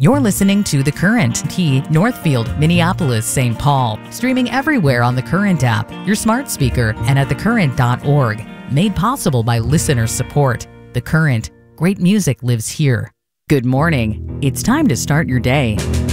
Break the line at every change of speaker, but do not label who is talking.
You're listening to The Current, T, Northfield, Minneapolis, St. Paul. Streaming everywhere on The Current app, your smart speaker, and at thecurrent.org. Made possible by listener support. The Current. Great music lives here. Good morning. It's time to start your day.